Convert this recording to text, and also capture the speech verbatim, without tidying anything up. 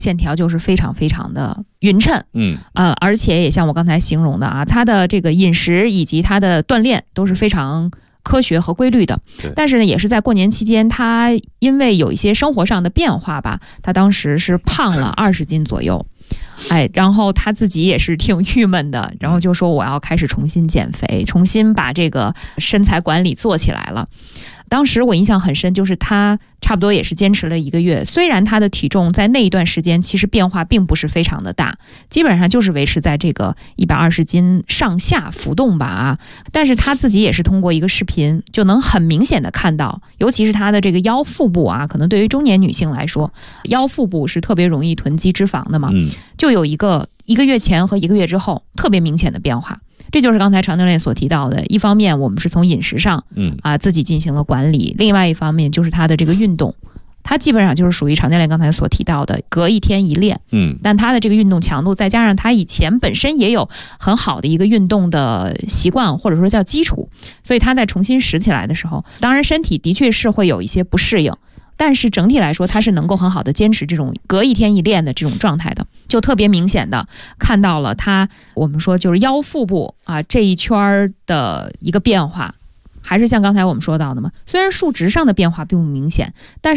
线条就是非常非常的匀称， 嗯， 呃，而且也像我刚才形容的啊，他的这个饮食以及他的锻炼都是非常科学和规律的。但是呢，也是在过年期间，他因为有一些生活上的变化吧，他当时是胖了二十斤左右。哎，然后他自己也是挺郁闷的，然后就说我要开始重新减肥，重新把这个身材管理做起来了。当时我印象很深，就是他差不多也是坚持了一个月，虽然他的体重在那一段时间其实变化并不是非常的大，基本上就是维持在这个一百二十斤上下浮动吧啊，但是他自己也是通过一个视频就能很明显的看到，尤其是他的这个腰腹部啊，可能对于中年女性来说，腰腹部是特别容易囤积脂肪的嘛， 嗯， 就有一个一个月前和一个月之后特别明显的变化。这就是刚才常教练所提到的，一方面我们是从饮食上，嗯啊自己进行了管理，另外一方面就是他的这个运动，他基本上就是属于常教练刚才所提到的隔一天一练，嗯，但他的这个运动强度再加上他以前本身也有很好的一个运动的习惯或者说叫基础，所以他在重新拾起来的时候，当然身体的确是会有一些不适应，但是整体来说他是能够很好的坚持这种隔一天一练的这种状态的，就特别明显的看到了他我们说就是腰腹部啊这一圈的一个变化，还是像刚才我们说到的嘛，虽然数值上的变化并不明显，但是